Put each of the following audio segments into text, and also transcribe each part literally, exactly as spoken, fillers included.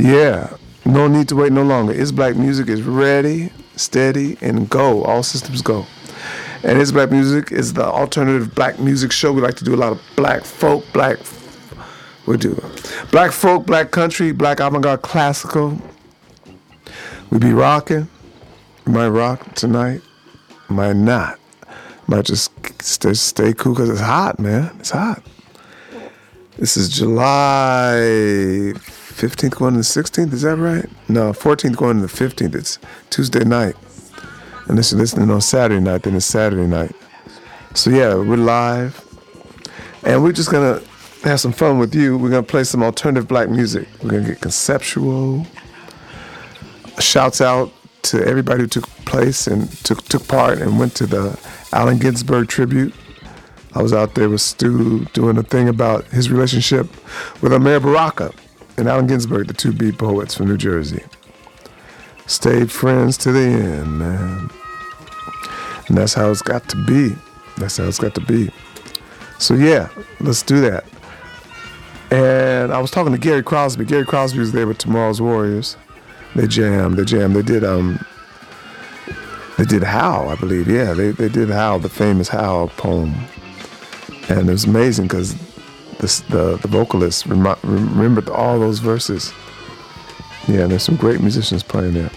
Yeah, no need to wait no longer. It's Black Music is ready, steady, and go. All systems go. And It's Black Music is the alternative black music show. We like to do a lot of black folk, black, we do black folk, black country, black avant-garde classical. We be rocking. We might rock tonight, might not. Might just stay, stay cool because it's hot, man. It's hot. This is July fifteenth going to the sixteenth, is that right? No, fourteenth going to the fifteenth. It's Tuesday night. And this is listening on Saturday night, then it's Saturday night. So yeah, we're live. And we're just going to have some fun with you. We're going to play some alternative black music. We're going to get conceptual. Shouts out to everybody who took place and took took part and went to the Allen Ginsberg tribute. I was out there with Stu doing a thing about his relationship with Amir Baraka and Allen Ginsberg, the two beat poets from New Jersey. Stayed friends to the end, man. And that's how it's got to be. That's how it's got to be. So yeah, let's do that. And I was talking to Gary Crosby. Gary Crosby was there with Tomorrow's Warriors. They jammed, they jammed. They did um they did Howl, I believe. Yeah, they, they did Howl, the famous Howl poem. And it was amazing because the, the vocalist rem- remembered all those verses. Yeah, and there's some great musicians playing there.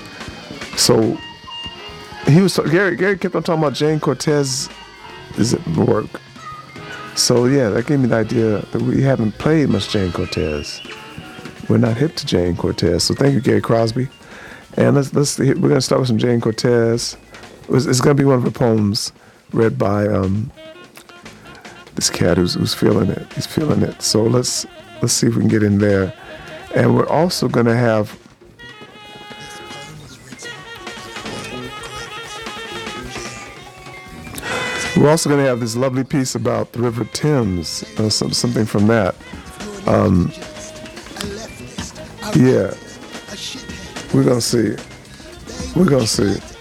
So he was Gary. Gary kept on talking about Jane Cortez's work. So yeah, that gave me the idea that we haven't played much Jane Cortez. We're not hip to Jane Cortez. So thank you, Gary Crosby. And let's let's we're gonna start with some Jane Cortez. It's, it's gonna be one of her poems read by um, this cat who's who's feeling it. He's feeling it. So let's let's see if we can get in there. And we're also going to have we're also going to have this lovely piece about the River Thames, uh, some, something from that. Um, yeah, we're going to see. We're going to see.